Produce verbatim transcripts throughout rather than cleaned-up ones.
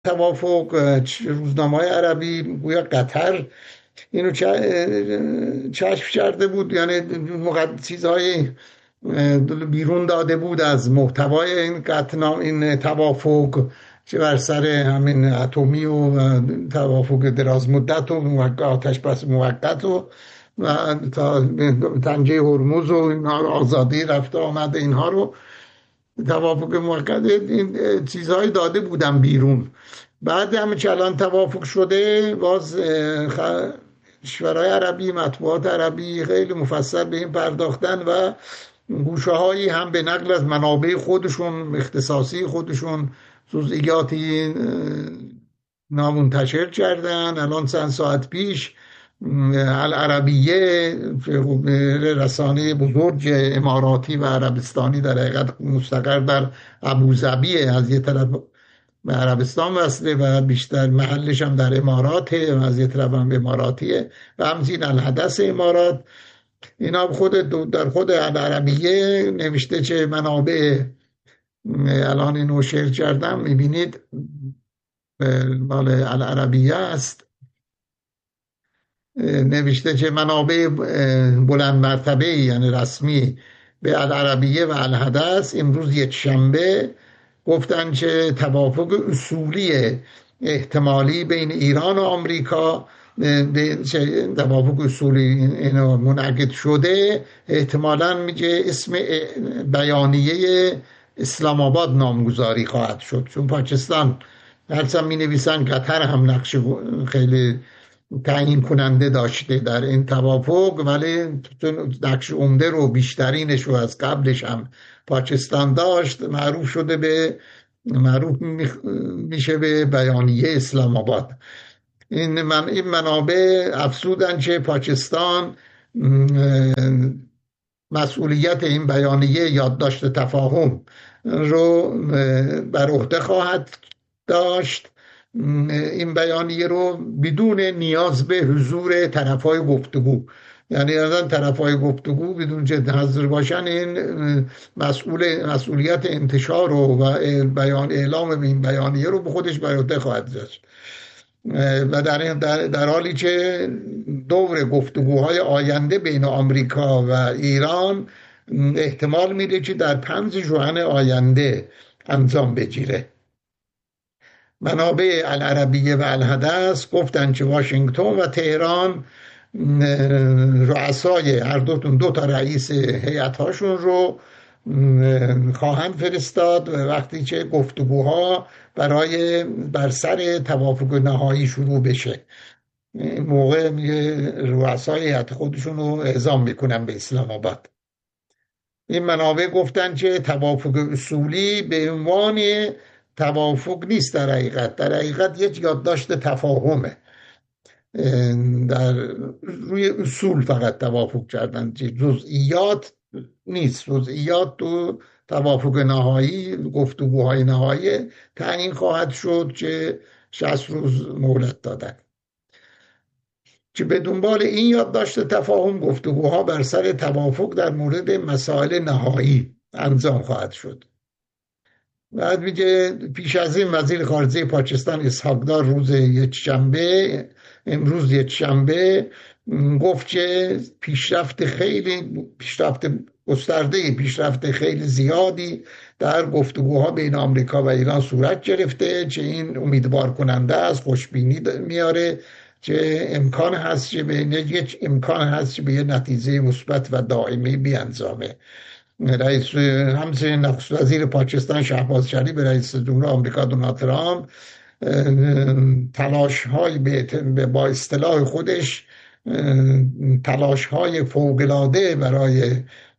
توافق روزنامه‌های عربی گویا قطر اینو چشم کرده بود، یعنی مقد چیزهای بیرون داده بود از محتوای این قطعنامه، این توافق، چه بر سر همین اتمی و توافق دراز مدت و آتش بس موقت و و تا تنجه هرمز و اینها، آزادی رفت آمد اینها رو، توافق موقت، این چیزهایی داده بودن بیرون. بعد هم که الان توافق شده، باز کشورهای عربی، مطبوعات عربی خیلی مفصل به این پرداختن و گوشه هایی هم به نقل از منابع خودشون، اختصاصی خودشون، جزئیاتی نامنتشر کردن. الان چند ساعت پیش العربیه، رسانه بزرگ اماراتی و عربستانی، در حقیقت مستقر در ابوظبی، از یه طرف به عربستان وصله و بیشتر محلش هم در اماراته و از یه طرف هم اماراتیه، و همچنین الحدث امارات، اینا خود در خود العربیه نوشته چه منابع. الان اینو شیر کردم، میبینید مال العربیه است، نوشته چه منابع بلند مرتبه، یعنی رسمی، به العربیه و الحدث امروز یک شنبه گفتن که توافق اصولی احتمالی بین ایران و آمریکا، توافق اصولی اینو منعقد شده، احتمالاً میگه اسم بیانیه اسلام آباد نامگذاری خواهد شد، چون پاکستان هرچند می نویسن قطر هم نقش خیلی تعیین کننده داشته در این توافق، ولی نقش عمده رو، بیشترینش رو از قبلش هم پاکستان داشت، معروف شده به معروف میشه به بیانیه اسلام آباد. این من این منابع افزودن که پاکستان مسئولیت این بیانیه یادداشت تفاهم رو بر عهده خواهد داشت، این بیانیه رو بدون نیاز به حضور طرفای گفتگو، یعنی از طرفای گفتگو بدون که حاضر باشن، این مسئول مسئولیت انتشار رو و بیان اعلام این بیانیه رو به خودش بر عهده خواهد داشت. و در, در, در حالی که دور گفتگوهای آینده بین آمریکا و ایران احتمال میده که در پنج ژوئن آینده انجام بگیره. منابع العربیه و الحدث گفتن که واشنگتن و تهران رؤسای هر دوتون دو تا رئیس هیئت هاشون رو خواهند فرستاد و وقتی که گفتگوها برای بر سر توافق نهایی شروع بشه، موقع رؤسای هیئت خودشون رو اعزام میکنن به اسلام آباد. این منابع گفتن که توافق اصولی به عنوان توافق نیست، در حقیقت در حقیقت یک یادداشت تفاهمه، در روی اصول فقط توافق کردن، جزئیات نیست. جزئیات تو توافق نهایی، گفتگوهای نهایی تعیین خواهد شد که شصت روز مهلت دادن که به دنبال این یادداشت تفاهم گفتگوها بر سر توافق در مورد مسائل نهایی انجام خواهد شد. بعد میگه پیش از این وزیر خارجه پاکستان اسحاق دار روز یکشنبه، امروز یکشنبه، گفت که پیشرفت خیلی پیشرفت گسترده پیشرفت خیلی زیادی در گفتگوها بین آمریکا و ایران صورت گرفته، که این امیدوار کننده است، خوشبینی میاره که امکان هست که به یک امکان هست که به یه نتیجه مثبت و دائمی بیانجامه. رئیس همچنین نخست وزیر پاکستان شهباز شریف به رئیس جمهور آمریکا دونالد ترامپ تلاش های به با اصطلاح خودش تلاش های فوق‌العاده برای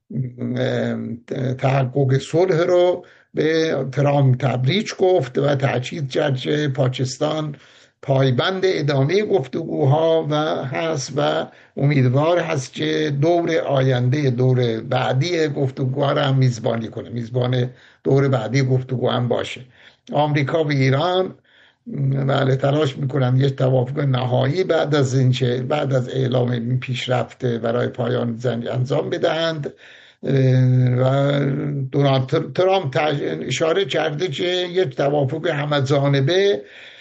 تحقق صلح رو به ترامپ تبریک گفت و تاکید کرد که پاکستان پایبند ادامه گفتگوها و هست و امیدوار هست که دور آینده، دور بعدی گفتگوها را هم میزبانی کنه، میزبان دور بعدی گفتگو هم باشه. آمریکا و ایران بله تلاش میکنن یک توافق نهایی بعد از اینکه بعد از اعلام این پیشرفت برای پایان جنگ انجام بدهند و دونالد ترامپ اشاره کرده که یک توافق همه جانبه